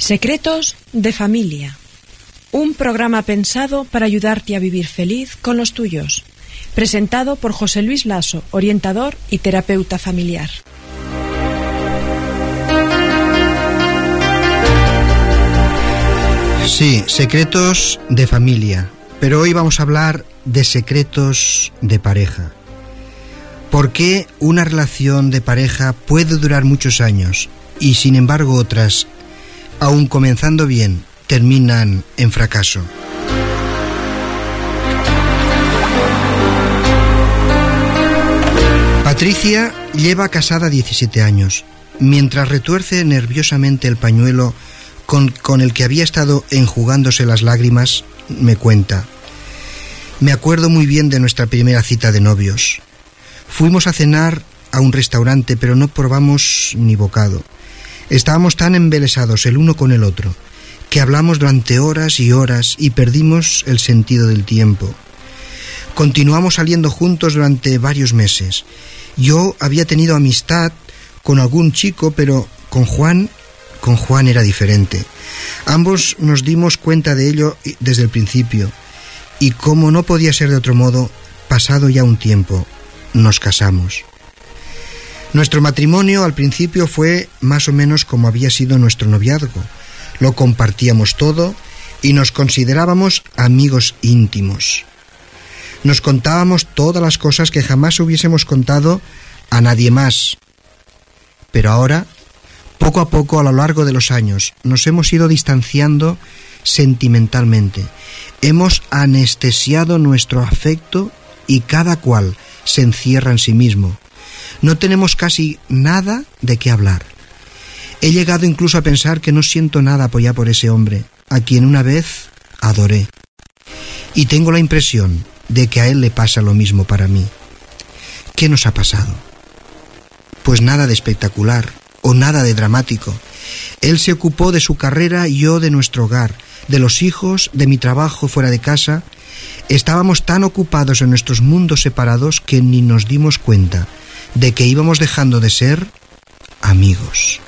Secretos de familia. Un programa pensado para ayudarte a vivir feliz con los tuyos. Presentado por José Luis Lasso, orientador y terapeuta familiar. Sí, secretos de familia. Pero hoy vamos a hablar de secretos de pareja. ¿Por qué una relación de pareja puede durar muchos años y sin embargo otras, aun comenzando bien, terminan en fracaso? Patricia lleva casada 17 años. Mientras retuerce nerviosamente el pañuelo con el que había estado enjugándose las lágrimas, me cuenta: me acuerdo muy bien de nuestra primera cita de novios. Fuimos a cenar a un restaurante, pero no probamos ni bocado. Estábamos tan embelesados el uno con el otro que hablamos durante horas y horas y perdimos el sentido del tiempo. Continuamos saliendo juntos durante varios meses. Yo había tenido amistad con algún chico, pero con Juan era diferente. Ambos nos dimos cuenta de ello desde el principio, y como no podía ser de otro modo, pasado ya un tiempo, nos casamos. Nuestro matrimonio al principio fue más o menos como había sido nuestro noviazgo. Lo compartíamos todo y nos considerábamos amigos íntimos. Nos contábamos todas las cosas que jamás hubiésemos contado a nadie más. Pero ahora, poco a poco, a lo largo de los años, nos hemos ido distanciando sentimentalmente. Hemos anestesiado nuestro afecto y cada cual se encierra en sí mismo. No tenemos casi nada de qué hablar. He llegado incluso a pensar que no siento nada ya por ese hombre, a quien una vez adoré. Y tengo la impresión de que a él le pasa lo mismo para mí. ¿Qué nos ha pasado? Pues nada de espectacular o nada de dramático. Él se ocupó de su carrera y yo de nuestro hogar, de los hijos, de mi trabajo fuera de casa. Estábamos tan ocupados en nuestros mundos separados que ni nos dimos cuenta de que íbamos dejando de ser amigos.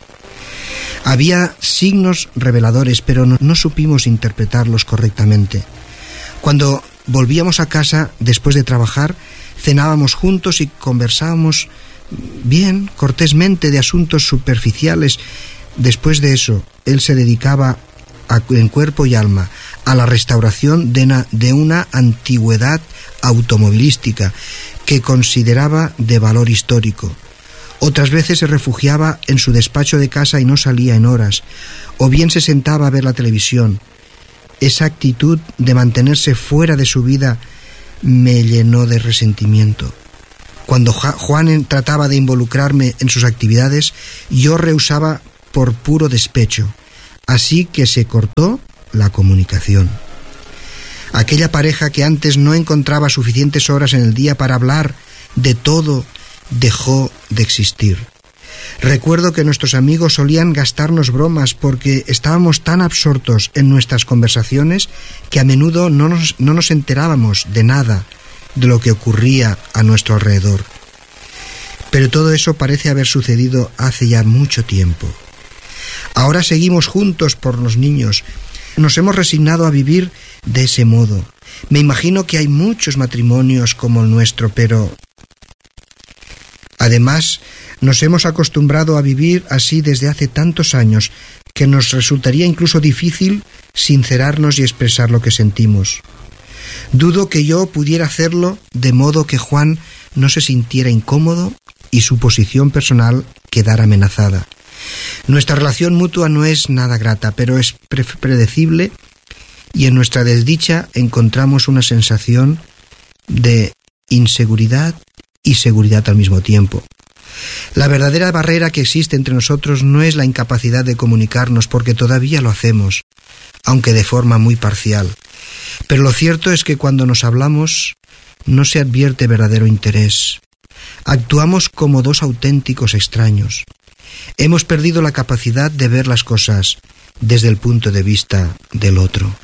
Había signos reveladores, pero no supimos interpretarlos correctamente. Cuando volvíamos a casa después de trabajar, cenábamos juntos y conversábamos bien, cortésmente, de asuntos superficiales. Después de eso, él se dedicaba en cuerpo y alma a la restauración de una antigüedad automovilística que consideraba de valor histórico. Otras veces se refugiaba en su despacho de casa y no salía en horas, o bien se sentaba a ver la televisión. Esa actitud de mantenerse fuera de su vida me llenó de resentimiento. Cuando Juan trataba de involucrarme en sus actividades, yo rehusaba por puro despecho. Así que se cortó la comunicación. Aquella pareja que antes no encontraba suficientes horas en el día para hablar de todo, dejó de existir. Recuerdo que nuestros amigos solían gastarnos bromas porque estábamos tan absortos en nuestras conversaciones que a menudo no nos enterábamos de nada de lo que ocurría a nuestro alrededor. Pero todo eso parece haber sucedido hace ya mucho tiempo. Ahora seguimos juntos por los niños. Nos hemos resignado a vivir de ese modo. Me imagino que hay muchos matrimonios como el nuestro, pero además nos hemos acostumbrado a vivir así desde hace tantos años que nos resultaría incluso difícil sincerarnos y expresar lo que sentimos. Dudo que yo pudiera hacerlo de modo que Juan no se sintiera incómodo y su posición personal quedara amenazada. Nuestra relación mutua no es nada grata, pero es predecible, y en nuestra desdicha encontramos una sensación de inseguridad y seguridad al mismo tiempo. La verdadera barrera que existe entre nosotros no es la incapacidad de comunicarnos, porque todavía lo hacemos, aunque de forma muy parcial. Pero lo cierto es que cuando nos hablamos no se advierte verdadero interés. Actuamos como dos auténticos extraños. Hemos perdido la capacidad de ver las cosas desde el punto de vista del otro.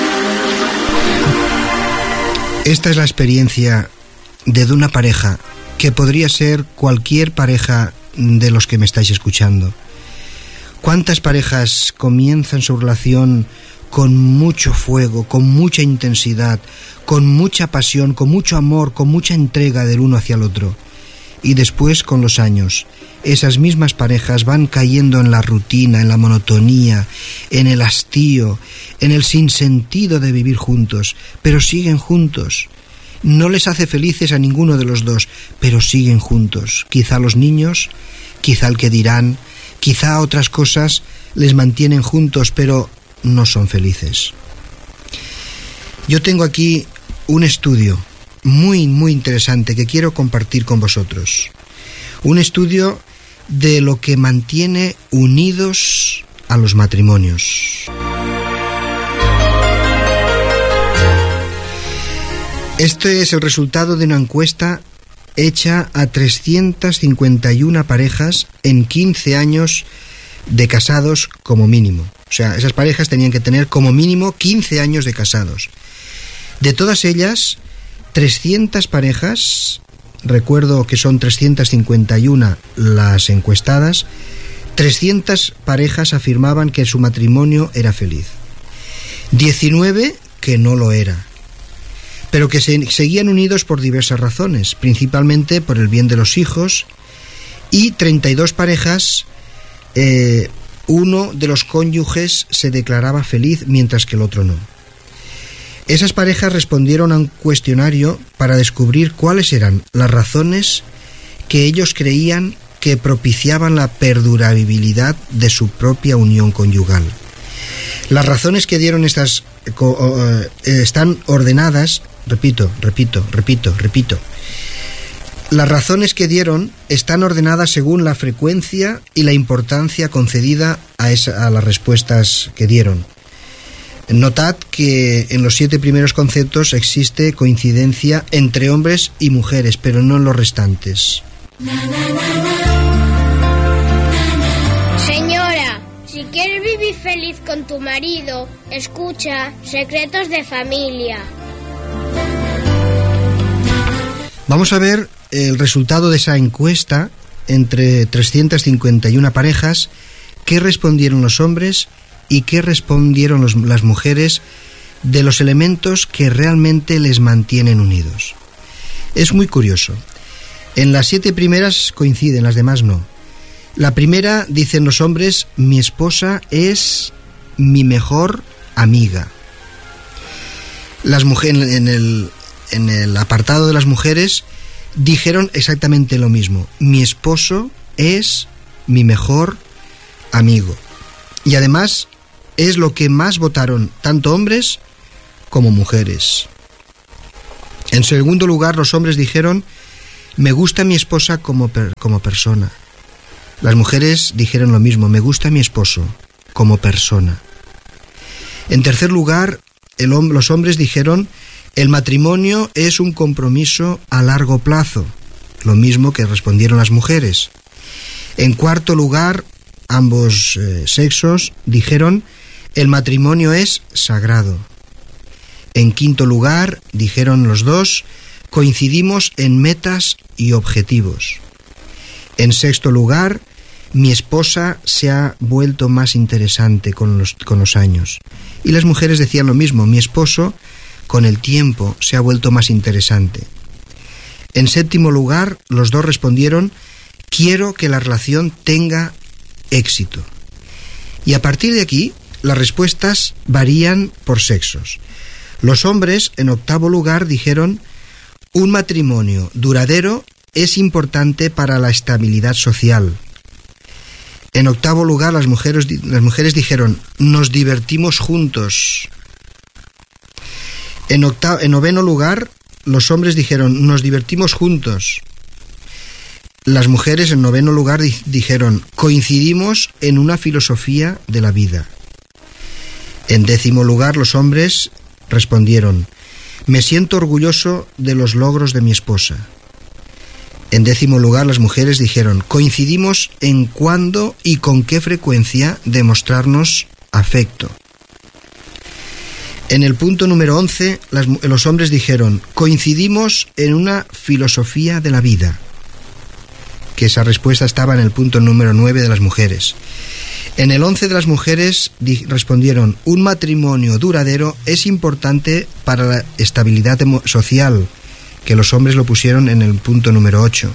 Esta es la experiencia de una pareja que podría ser cualquier pareja de los que me estáis escuchando. ¿Cuántas parejas comienzan su relación con mucho fuego, con mucha intensidad, con mucha pasión, con mucho amor, con mucha entrega del uno hacia el otro? Y después, con los años, esas mismas parejas van cayendo en la rutina, en la monotonía, en el hastío, en el sinsentido de vivir juntos, pero siguen juntos. No les hace felices a ninguno de los dos, pero siguen juntos. Quizá los niños, quizá el que dirán, quizá otras cosas les mantienen juntos, pero no son felices. Yo tengo aquí un estudio muy interesante que quiero compartir con vosotros. Un estudio de lo que mantiene unidos a los matrimonios. Este es el resultado de una encuesta hecha a 351 parejas en 15 años de casados como mínimo. O sea, esas parejas tenían que tener como mínimo 15 años de casados. De todas ellas, 300 parejas, recuerdo que son 351 las encuestadas, 300 parejas afirmaban que su matrimonio era feliz. 19 que no lo era, pero que seguían unidos por diversas razones, principalmente por el bien de los hijos, y 32 parejas, uno de los cónyuges se declaraba feliz mientras que el otro no. Esas parejas respondieron a un cuestionario para descubrir cuáles eran las razones que ellos creían que propiciaban la perdurabilidad de su propia unión conyugal. Las razones que dieron estas están ordenadas, repito. Las razones que dieron están ordenadas según la frecuencia y la importancia concedida a las respuestas que dieron. Notad que en los 7 primeros conceptos existe coincidencia entre hombres y mujeres, pero no en los restantes. Señora, si quieres vivir feliz con tu marido, escucha Secretos de Familia. Vamos a ver el resultado de esa encuesta entre 351 parejas, qué respondieron los hombres y qué respondieron las mujeres de los elementos que realmente les mantienen unidos. Es muy curioso. En las 7 primeras coinciden, las demás no. La primera, dicen los hombres, mi esposa es mi mejor amiga. Las mujeres, en el apartado de las mujeres, dijeron exactamente lo mismo. Mi esposo es mi mejor amigo. Y además es lo que más votaron tanto hombres como mujeres. En segundo lugar, los hombres dijeron, me gusta mi esposa como persona. Las mujeres dijeron lo mismo, me gusta mi esposo como persona. En tercer lugar, los hombres dijeron, el matrimonio es un compromiso a largo plazo, lo mismo que respondieron las mujeres. En cuarto lugar, ambos sexos dijeron, el matrimonio es sagrado. En quinto lugar, dijeron los dos, coincidimos en metas y objetivos. En sexto lugar, mi esposa se ha vuelto más interesante con los años. Y las mujeres decían lo mismo, mi esposo con el tiempo se ha vuelto más interesante. En séptimo lugar, los dos respondieron, quiero que la relación tenga éxito. Y a partir de aquí, las respuestas varían por sexos. Los hombres, en octavo lugar, dijeron, un matrimonio duradero es importante para la estabilidad social. En octavo lugar, las mujeres dijeron, nos divertimos juntos. En noveno lugar, los hombres dijeron, nos divertimos juntos. Las mujeres, en noveno lugar, dijeron, coincidimos en una filosofía de la vida. En décimo lugar, los hombres respondieron, me siento orgulloso de los logros de mi esposa. En décimo lugar, las mujeres dijeron, coincidimos en cuándo y con qué frecuencia demostrarnos afecto. En el punto número 11, los hombres dijeron, coincidimos en una filosofía de la vida. que esa respuesta estaba en el punto número 9 de las mujeres. En el 11 de las mujeres respondieron: un matrimonio duradero es importante para la estabilidad social, que los hombres lo pusieron en el punto número 8.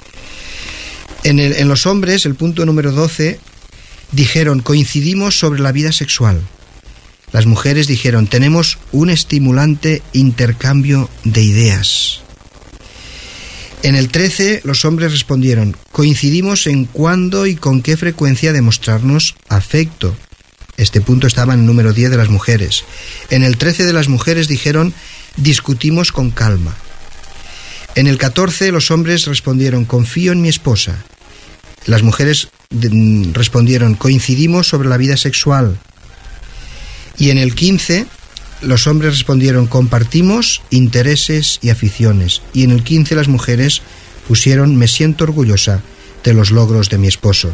En los hombres, el punto número 12, dijeron: coincidimos sobre la vida sexual. Las mujeres dijeron: tenemos un estimulante intercambio de ideas. En el 13, los hombres respondieron: coincidimos en cuándo y con qué frecuencia demostrarnos afecto. Este punto estaba en el número 10 de las mujeres. En el 13 de las mujeres dijeron: discutimos con calma. En el 14, los hombres respondieron: confío en mi esposa. Las mujeres respondieron: coincidimos sobre la vida sexual. Y en el 15, los hombres respondieron: compartimos intereses y aficiones. Y en el 15 las mujeres pusieron: me siento orgullosa de los logros de mi esposo.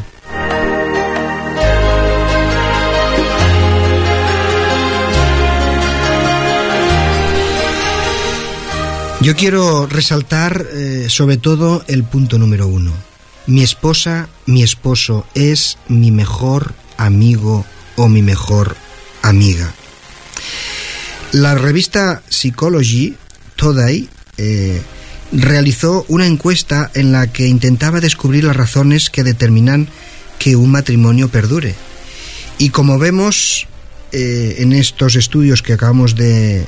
Yo quiero resaltar sobre todo el punto número 1. Mi esposa, mi esposo es mi mejor amigo o mi mejor amiga. La revista Psychology Today realizó una encuesta en la que intentaba descubrir las razones que determinan que un matrimonio perdure. Y como vemos en estos estudios que acabamos de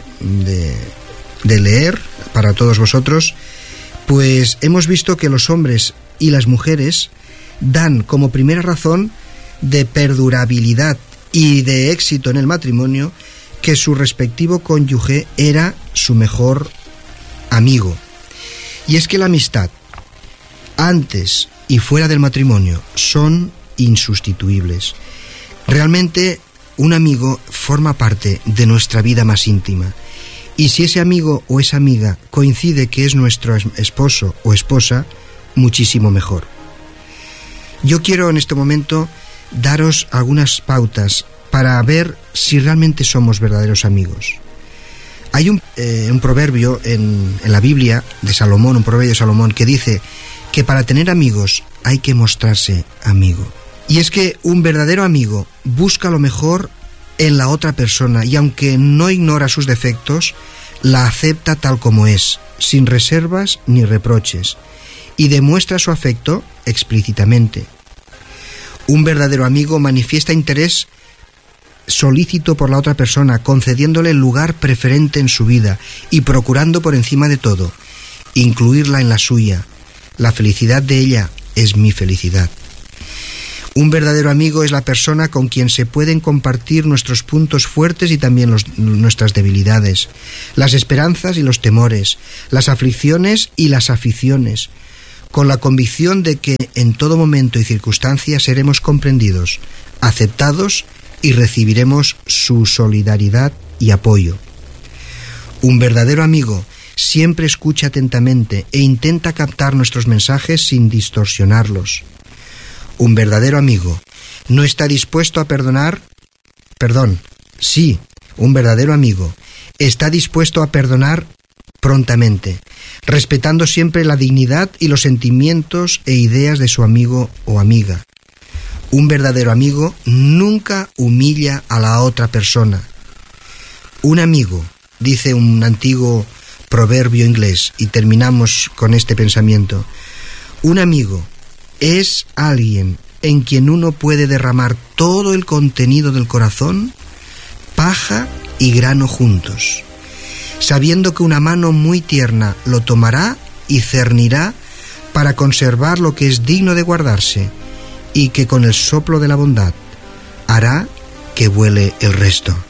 leer para todos vosotros, pues hemos visto que los hombres y las mujeres dan como primera razón de perdurabilidad y de éxito en el matrimonio que su respectivo cónyuge era su mejor amigo. Y es que la amistad, antes y fuera del matrimonio, son insustituibles. Realmente, un amigo forma parte de nuestra vida más íntima. Y si ese amigo o esa amiga coincide que es nuestro esposo o esposa, muchísimo mejor. Yo quiero en este momento daros algunas pautas para ver si realmente somos verdaderos amigos. Hay un proverbio en la Biblia de Salomón, un proverbio de Salomón, que dice que para tener amigos hay que mostrarse amigo. Y es que un verdadero amigo busca lo mejor en la otra persona y aunque no ignora sus defectos, la acepta tal como es, sin reservas ni reproches, y demuestra su afecto explícitamente. Un verdadero amigo manifiesta interés solícito por la otra persona, concediéndole el lugar preferente en su vida y procurando por encima de todo incluirla en la suya. La felicidad de ella es mi felicidad. Un verdadero amigo es la persona con quien se pueden compartir nuestros puntos fuertes y también nuestras debilidades, las esperanzas y los temores, las aflicciones y las aficiones, con la convicción de que en todo momento y circunstancia seremos comprendidos, aceptados y recibiremos su solidaridad y apoyo. Un verdadero amigo siempre escucha atentamente e intenta captar nuestros mensajes sin distorsionarlos. Un verdadero amigo no está dispuesto a un verdadero amigo está dispuesto a perdonar prontamente, respetando siempre la dignidad y los sentimientos e ideas de su amigo o amiga. Un verdadero amigo nunca humilla a la otra persona. Un amigo, dice un antiguo proverbio inglés, y terminamos con este pensamiento, un amigo es alguien en quien uno puede derramar todo el contenido del corazón, paja y grano juntos, sabiendo que una mano muy tierna lo tomará y cernirá para conservar lo que es digno de guardarse, y que con el soplo de la bondad hará que vuele el resto.